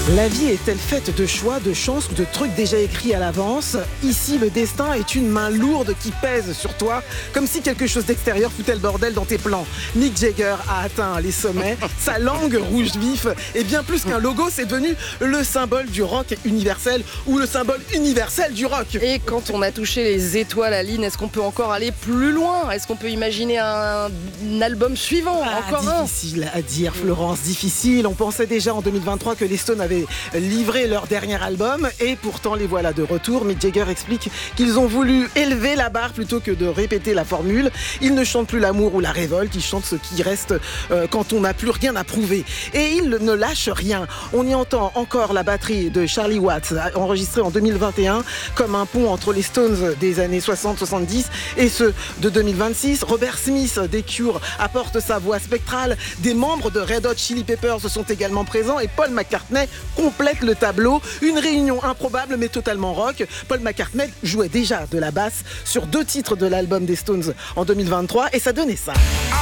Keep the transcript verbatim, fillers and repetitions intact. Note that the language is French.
La vie est-elle faite de choix, de chances ou de trucs déjà écrits à l'avance? Ici, le destin est une main lourde qui pèse sur toi, comme si quelque chose d'extérieur foutait le bordel dans tes plans. Mick Jagger a atteint les sommets, sa langue rouge vif, et bien plus qu'un logo, c'est devenu le symbole du rock universel ou le symbole universel du rock. Et quand on a touché les étoiles, Aline, est-ce qu'on peut encore aller plus loin? Est-ce qu'on peut imaginer un, un album suivant? Ah, Encore un? difficile à dire, Florence, difficile. On pensait déjà en deux mille vingt-trois que les Stones avaient livré leur dernier album et pourtant les voilà de retour. Mick Jagger explique qu'ils ont voulu élever la barre plutôt que de répéter la formule. Ils ne chantent plus l'amour ou la révolte, ils chantent ce qui reste euh, quand on n'a plus rien à prouver. Et ils ne lâchent rien. On y entend encore la batterie de Charlie Watts, enregistrée en deux mille vingt et un, comme un pont entre les Stones des années soixante soixante-dix et ceux de deux mille vingt-six. Robert Smith des Cure apporte sa voix spectrale. Des membres de Red Hot Chili Peppers sont également présents et Paul McCartney complète le tableau. Une réunion improbable mais totalement rock. Paul McCartney jouait déjà de la basse sur deux titres de l'album des Stones en deux mille vingt-trois et ça donnait ça.